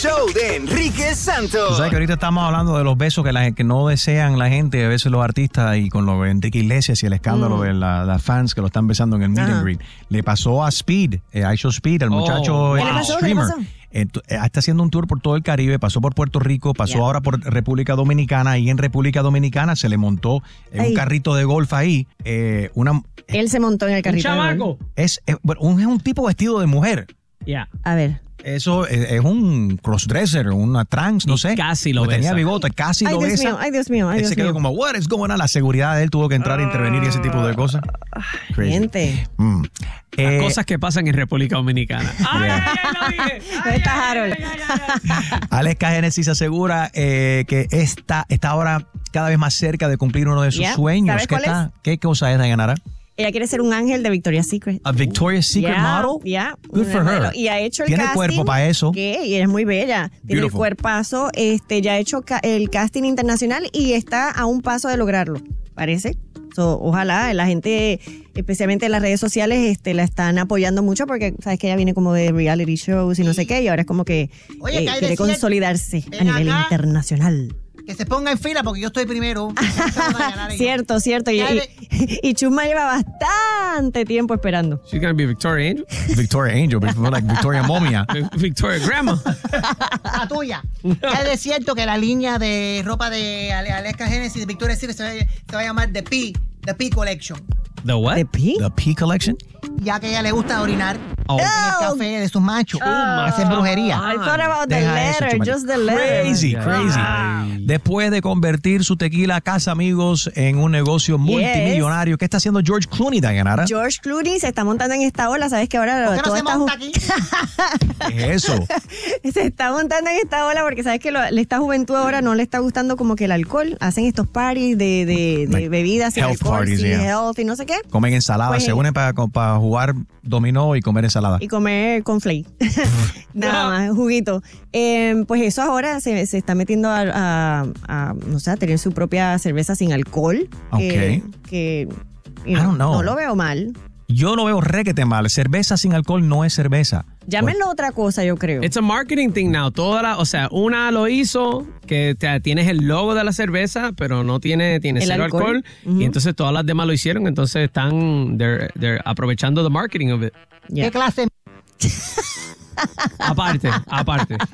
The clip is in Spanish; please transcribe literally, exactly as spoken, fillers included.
show de Enrique Santos. Tú sabes que ahorita estamos hablando de los besos que, la, que no desean la gente, a veces los artistas, y con lo de Enrique Iglesias y el escándalo mm. de las la fans que lo están besando en el meet and greet. Le pasó a Speed, eh, a Isho Speed, el muchacho oh, el wow. streamer. Eh, está haciendo un tour por todo el Caribe, pasó por Puerto Rico, pasó yeah. ahora por República Dominicana, y en República Dominicana se le montó en un carrito de golf ahí. Eh, una, Él se montó en el carrito. ¿Un chamaco? Es, es, un, es un tipo vestido de mujer. Ya. Yeah. A ver. Eso es, es un crossdresser, una trans, no y sé. Casi lo besa. Tenía bigote, casi ay, lo Dios besa. Mío, ay, Dios mío, ay, Él Dios se quedó mío. como, what is going on? La seguridad de él tuvo que entrar a intervenir y ese tipo de cosas. Crazy. Gente. Mm. Las eh, cosas que pasan en República Dominicana. ¡Ay, yeah. ay, ay, lo dije! Ahí está Harold. Aleska Genesis asegura eh, que está, está ahora cada vez más cerca de cumplir uno de sus yeah. sueños. ¿Sabes ¿Qué, cuál está, es? ¿Qué cosa es, Dayanara? Ella quiere ser un ángel de Victoria's Secret. A Victoria's Secret yeah, model? Yeah. Good for her. Y ha hecho el Tiene casting. cuerpo para eso. ¿Qué? Y es muy bella. Tiene Beautiful. el cuerpazo. Este, ya ha hecho ca- el casting internacional y está a un paso de lograrlo, parece. So, ojalá la gente, especialmente en las redes sociales, este, la están apoyando mucho porque sabes que ella viene como de reality shows y no sé qué, y ahora es como que Oye, eh, que hay quiere de cierto- consolidarse a Ven nivel acá. internacional. Que se ponga en fila porque yo estoy primero. Cierto, cierto. Y, y, y Chusma lleva bastante tiempo esperando. She's gonna be Victoria Angel. Victoria Angel, but more like Victoria Momia. Victoria Grandma. La tuya. Ya es cierto que la línea de ropa de Ale- Aleska Genesis de Victoria's Secret se va, se va a llamar The P, The P Collection. The what? ¿De P? The P Collection. Ya que a ella le gusta orinar Oh. en el café de sus machos. Hacer brujería. I thought about the Deja eso, letter, chamaco. just the letter. Crazy, crazy. Ay. Después de convertir su tequila Casa Amigos en un negocio multimillonario, ¿qué está haciendo George Clooney, Dayanara? George Clooney se está montando en esta ola, ¿sabes que ahora ¿Por qué no todo se está monta ju- aquí? ¿Qué es eso? se está montando en esta ola porque sabes que lo, esta juventud ahora no le está gustando como que el alcohol, hacen estos parties de, de, de Like bebidas sin health alcohol, parties, sí, yeah. health y no sé qué, Comen ensalada, Pues, se unen para, para jugar dominó y comer ensalada. y comer conflay. Nada más, juguito. Eh, pues eso ahora se, se está metiendo a, a, a, no sé, a tener su propia cerveza sin alcohol. Ok. Que, que you I don't know. no lo veo mal. Yo lo veo requete mal. Cerveza sin alcohol no es cerveza. Llámenlo otra cosa, yo creo. It's a marketing thing now. Toda la, o sea, una lo hizo que te, tienes el logo de la cerveza, pero no tiene, tiene El cero alcohol. alcohol. Uh-huh. Y entonces todas las demás lo hicieron. Entonces están they're, they're aprovechando the marketing of it. Yeah. ¿Qué clase? Aparte, aparte.